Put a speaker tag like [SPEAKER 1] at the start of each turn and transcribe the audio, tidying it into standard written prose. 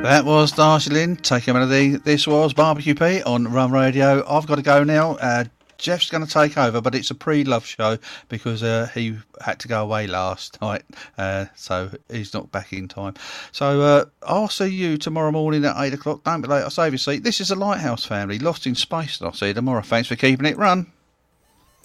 [SPEAKER 1] That was Darjeeling, Take a Melody. This was Barbecue Pete on Rum Radio. I've got to go now. Jeff's going to take over, but it's a pre-love show because he had to go away last night, so he's not back in time. So I'll see you tomorrow morning at 8 o'clock. Don't be late, I'll save your seat. This is the Lighthouse Family, Lost in Space, and I'll see you tomorrow. Thanks for keeping it run.